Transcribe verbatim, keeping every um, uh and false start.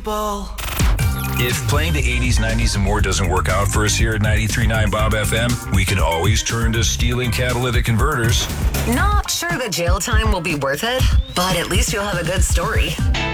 unbelievable. If playing the eighties, nineties, and more doesn't work out for us here at ninety-three point nine Bob F M, we can always turn to stealing catalytic converters. Not sure the jail time will be worth it, but at least you'll have a good story.